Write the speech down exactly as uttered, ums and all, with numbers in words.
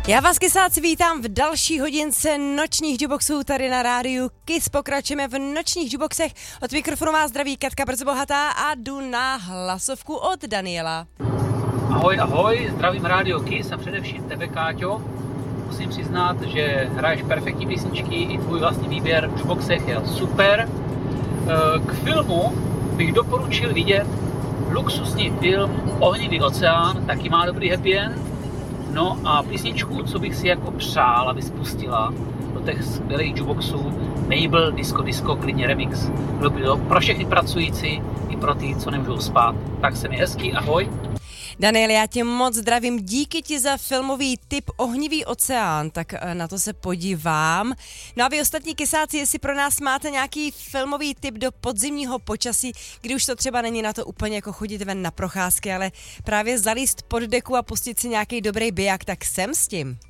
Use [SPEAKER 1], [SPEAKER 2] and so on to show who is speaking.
[SPEAKER 1] Já vás, kysáci, vítám v další hodince nočních jukeboxů tady na rádiu Kiss. Pokračujeme v nočních jukeboxech. Od mikrofonu vás zdraví Katka Brzobohatá a jdu na hlasovku od Daniela.
[SPEAKER 2] Ahoj, ahoj, zdravím rádio Kiss a především tebe, Káťo. Musím přiznat, že hraješ perfektní písničky, i tvůj vlastní výběr v jukeboxech je super. K filmu bych doporučil vidět luxusní film Ohnivý oceán, taky má dobrý happy end. No a písničku, co bych si jako přál, aby spustila do těch skvělých jukeboxů, Mabel, Disco Disco, klidně remix. Bylo by to pro všechny pracující i pro ty, co nemůžou spát. Tak se mi hezky, ahoj.
[SPEAKER 1] Daniel, já tě moc zdravím, díky ti za filmový tip Ohnivý oceán, tak na to se podívám. No a vy ostatní kysáci, jestli pro nás máte nějaký filmový tip do podzimního počasí, kdy už to třeba není na to úplně jako chodit ven na procházky, ale právě zalíst pod deku a pustit si nějaký dobrý biják, tak jsem s tím.